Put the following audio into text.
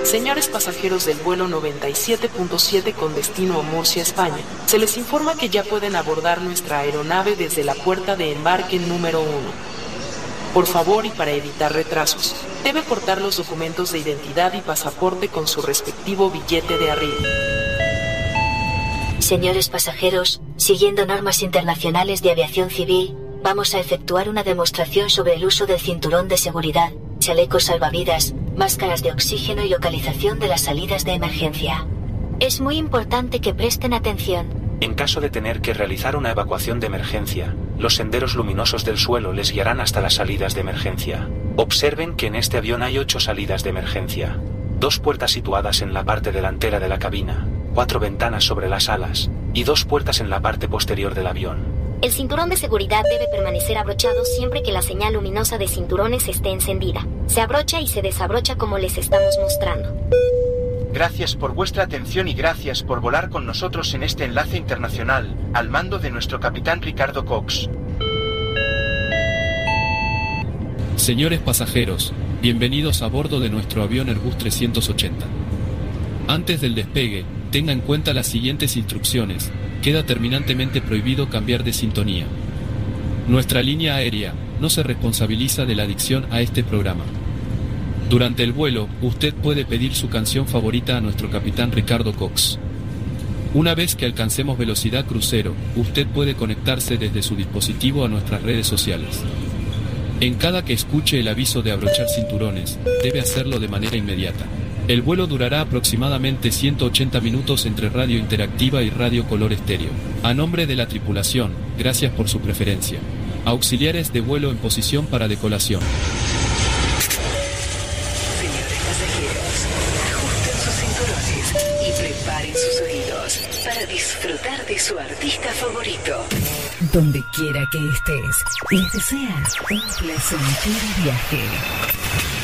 Señores pasajeros del vuelo 97.7 con destino a Murcia, España, se les informa que ya pueden abordar nuestra aeronave desde la puerta de embarque número 1. Por favor, y para evitar retrasos, debe portar los documentos de identidad y pasaporte con su respectivo billete de arribo. Señores pasajeros, siguiendo normas internacionales de aviación civil, vamos a efectuar una demostración sobre el uso del cinturón de seguridad, chalecos salvavidas, máscaras de oxígeno y localización de las salidas de emergencia. Es muy importante que presten atención. En caso de tener que realizar una evacuación de emergencia, los senderos luminosos del suelo les guiarán hasta las salidas de emergencia. Observen que en este avión hay 8 salidas de emergencia. 2 puertas situadas en la parte delantera de la cabina, 4 ventanas sobre las alas, y 2 puertas en la parte posterior del avión. El cinturón de seguridad debe permanecer abrochado siempre que la señal luminosa de cinturones esté encendida. Se abrocha y se desabrocha como les estamos mostrando. Gracias por vuestra atención y gracias por volar con nosotros en este enlace internacional, al mando de nuestro capitán Ricardo Cox. Señores pasajeros, bienvenidos a bordo de nuestro avión Airbus 380. Antes del despegue, tenga en cuenta las siguientes instrucciones. Queda terminantemente prohibido cambiar de sintonía. Nuestra línea aérea no se responsabiliza de la adicción a este programa. Durante el vuelo, usted puede pedir su canción favorita a nuestro capitán Ricardo Cox. Una vez que alcancemos velocidad crucero, usted puede conectarse desde su dispositivo a nuestras redes sociales. En cada que escuche el aviso de abrochar cinturones, debe hacerlo de manera inmediata. El vuelo durará aproximadamente 180 minutos entre radio interactiva y radio color estéreo. A nombre de la tripulación, gracias por su preferencia. Auxiliares de vuelo en posición para decolación. Señores pasajeros, ajusten sus cinturones y preparen sus oídos para disfrutar de su artista favorito. Donde quiera que estés, les desea un placentero viaje.